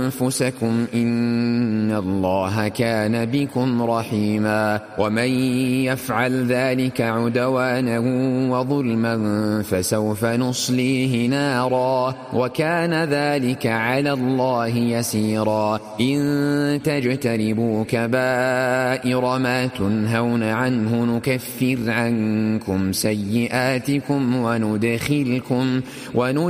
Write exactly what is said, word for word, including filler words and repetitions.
أنفسكم إن الله كان بكم رحيما ومن يفعل ذلك عدوانا وظلما فسوف نصليه نارا وكان ذلك على الله يسيرا إن تجتنبوا كبائر ما تنهون عنه نكفر عنكم سيئاتكم وندخلكم, وندخلكم